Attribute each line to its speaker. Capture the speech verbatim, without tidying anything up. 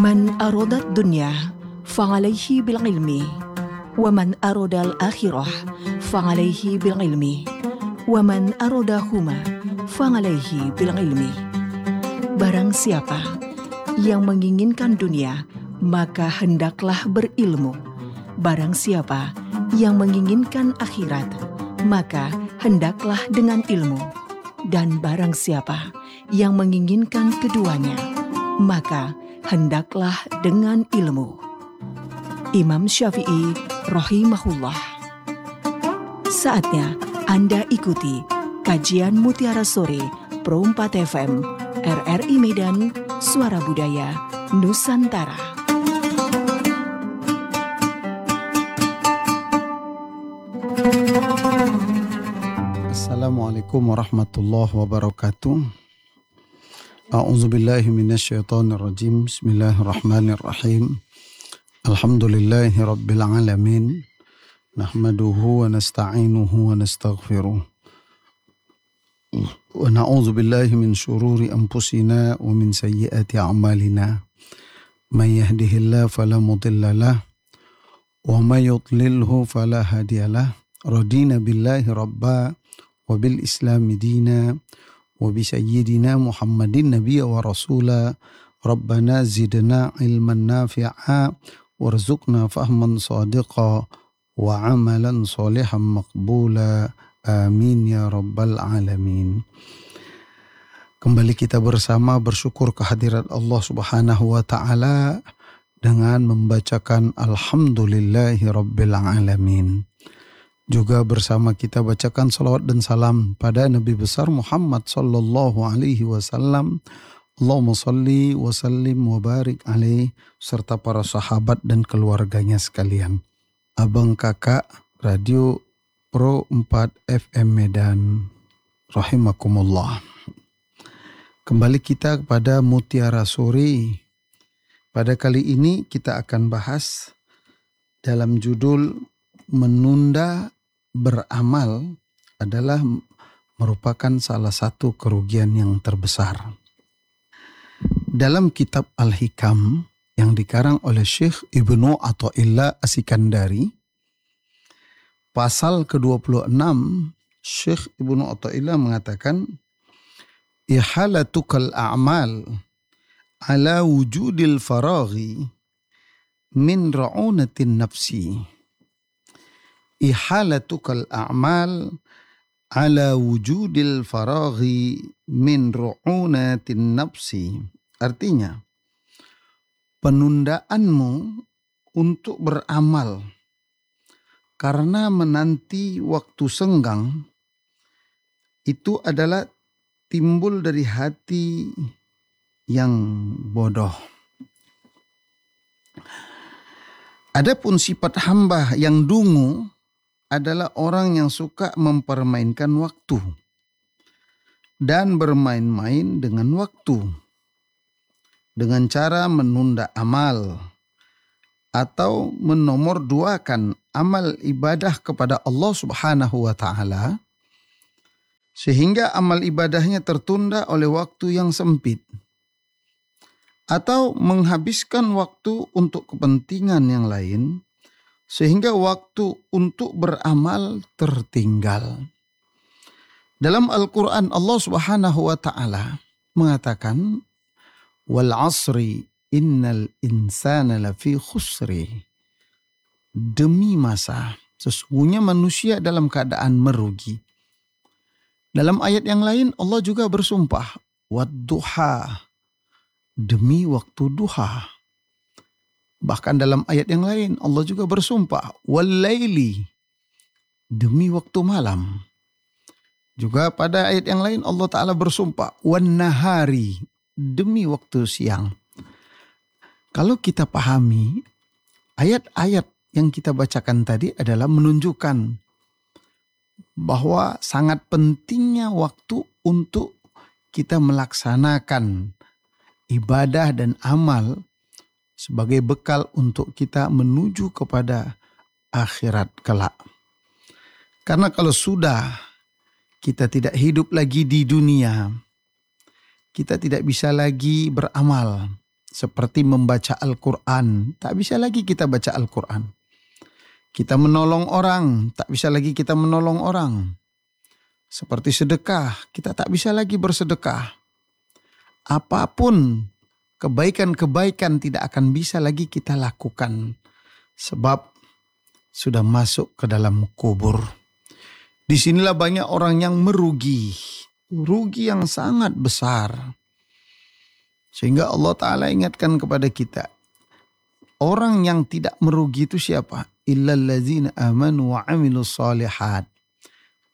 Speaker 1: من أراد الدنيا فعليه بالعلم ومن أراد الآخرة فعليه بالعلم ومن أرادهما فعليه بالعلم. Barang siapa yang menginginkan dunia, maka hendaklah berilmu. Barang siapa yang menginginkan akhirat, maka hendaklah dengan ilmu. Dan barang siapa yang menginginkan keduanya, maka hendaklah dengan ilmu. Imam Syafi'i rahimahullah. Saatnya Anda ikuti kajian Mutiara Sore Pro empat F M R R I Medan, Suara Budaya Nusantara.
Speaker 2: Assalamualaikum warahmatullahi wabarakatuh. A'udzubillahi minasyaitonir rajim. Bismillahirrahmanirrahim. Alhamdulillahi rabbil alamin. Nahmaduhu wa nasta'inuhu wa nastaghfiruh. Wa na'udzu billahi min syururi anfusina wa min sayyiati a'malina. May yahdihillahu fala mudilla lahu wa may yudlilhu fala hadiya lahu. Radina billahi rabba wa bil islami dina wa bi sayyidina Muhammadin nabiyya wa rasula. Rabbana zidna ilman nafi'a warzuqna fahman sadiqa wa amalan salihan maqbula. Amin ya rabbal alamin. Kembali kita bersama bersyukur kehadirat Allah subhanahu wa ta'ala dengan membacakan Alhamdulillahi rabbil alamin. Juga bersama kita bacakan salawat dan salam pada Nabi besar Muhammad sallallahu alaihi wasallam. Allahumma salli wa sallim wa barik alaih, serta para sahabat dan keluarganya sekalian. Abang kakak Radio Pro empat F M Medan, rahimakumullah. Kembali kita kepada Mutiara Sore. Pada kali ini kita akan bahas dalam judul menunda beramal adalah merupakan salah satu kerugian yang terbesar. Dalam kitab Al-Hikam yang dikarang oleh Syekh Ibnu Athaillah As-Sikandari, pasal ke dua puluh enam, Syekh Ibnu Athaillah mengatakan, ihalatukal a'mal ala wujudil faraghi min ra'unatin nafsi. Ihalatukal a'mal ala wujudil faraghi min ru'unatin nafsi. Artinya, penundaanmu untuk beramal karena menanti waktu senggang itu adalah timbul dari hati yang bodoh. Adapun sifat hamba yang dungu adalah orang yang suka mempermainkan waktu dan bermain-main dengan waktu dengan cara menunda amal atau menomorduakan amal ibadah kepada Allah Subhanahu wa ta'ala sehingga amal ibadahnya tertunda oleh waktu yang sempit atau menghabiskan waktu untuk kepentingan yang lain sehingga waktu untuk beramal tertinggal. Dalam Al-Quran Allah Subhanahu wa ta'ala mengatakan, wal asri innal insana lafi khusri. Demi masa, sesungguhnya manusia dalam keadaan merugi. Dalam ayat yang lain Allah juga bersumpah, wadduha, demi waktu duha. Bahkan dalam ayat yang lain Allah juga bersumpah, wal-laili, demi waktu malam. Juga pada ayat yang lain Allah Ta'ala bersumpah, wan-nahari, demi waktu siang. Kalau kita pahami, ayat-ayat yang kita bacakan tadi adalah menunjukkan bahwa sangat pentingnya waktu untuk kita melaksanakan ibadah dan amal sebagai bekal untuk kita menuju kepada akhirat kelak. Karena kalau sudah kita tidak hidup lagi di dunia, kita tidak bisa lagi beramal. seperti membaca Al-Quran. Tak bisa lagi kita baca Al-Quran. Kita menolong orang, tak bisa lagi kita menolong orang. Seperti sedekah, kita tak bisa lagi bersedekah. Apapun kebaikan-kebaikan tidak akan bisa lagi kita lakukan. Sebab sudah masuk ke dalam kubur. Disinilah banyak orang yang merugi. Rugi yang sangat besar. Sehingga Allah Ta'ala ingatkan kepada kita. Orang yang tidak merugi itu siapa? Illal ladzina amanu wa amilus solihat.